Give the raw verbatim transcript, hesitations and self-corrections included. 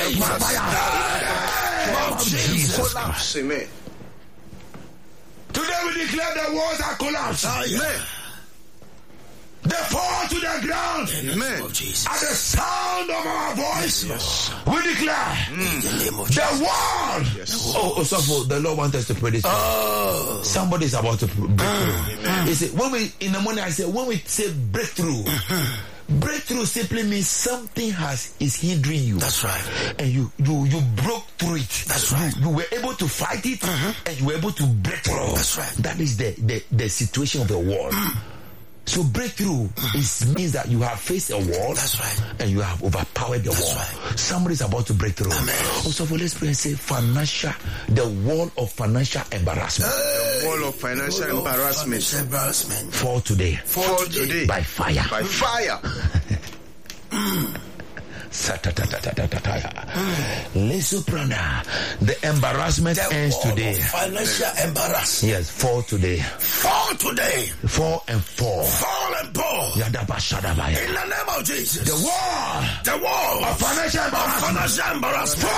Jesus. Collapse. Amen. Today we declare the walls are collapsed. Amen. They fall to the ground. Amen. At the sound of our voice, Yes, we declare Mm. In the name of the Jesus. wall. Yes. Oh, oh, so for the Lord wants us to pray this. Oh. Somebody is about to break through. He said, when we in the morning, I said, when we say breakthrough, breakthrough simply means something has is hindering you. That's right. And you you you broke through it. That's right. You, you were able to fight it, and you were able to break through. That's right. That is the the, the situation of the wall. So breakthrough is means that you have faced a wall. That's right. And you have overpowered the That's wall. right. Somebody is about to break through. Amen. Also, for let's pray and say financial, the wall of financial embarrassment. The wall of financial Wall of embarrassment. financial embarrassment. Fall today Fall today. by fire. By fire. Lesoprana. The embarrassment The ends wall today. of financial embarrassment. Yes, fall today. Fall today. Fall and fall. Fall and fall. Yadabashadabaya. In the name of Jesus. The wall The wall of financial of embarrassment. financial embarrassment.